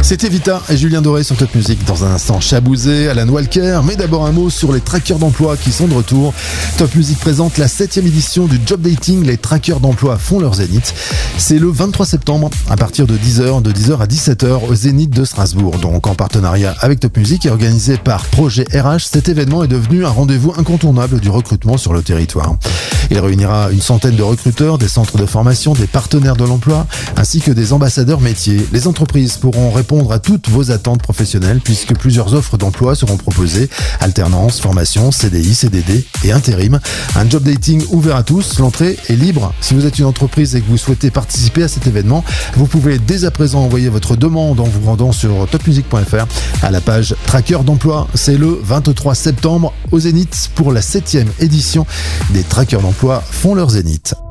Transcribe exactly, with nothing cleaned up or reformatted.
C'était Vita et Julien Doré sur Top Music. Dans un instant, Chabouzé, Alan Walker. Mais d'abord un mot sur les trackers d'emploi qui sont de retour. Top Music présente la septième édition du Job Dating. Les trackers d'emploi font leur zénith. C'est le vingt-trois septembre à partir de dix heures, de dix heures à dix-sept heures au Zénith de Strasbourg. Donc en partenariat avec Top Music et organisé par Projet R H, cet événement est devenu un rendez-vous incontournable du recrutement sur le territoire. Il réunira une centaine de recruteurs, des centres de formation, des partenaires de l'emploi, ainsi que des ambassadeurs métiers. Les entreprises pourront répondre à toutes vos attentes professionnelles puisque plusieurs offres d'emploi seront proposées. Alternance, formation, C D I, C D D et intérim. Un job dating ouvert à tous. L'entrée est libre. Si vous êtes une entreprise et que vous souhaitez participer à cet événement, vous pouvez dès à présent envoyer votre demande en vous rendant sur top music point f r à la page Tracker d'emploi. C'est le vingt-trois septembre au Zénith pour la septième édition des Trackers d'emploi font leur zénith.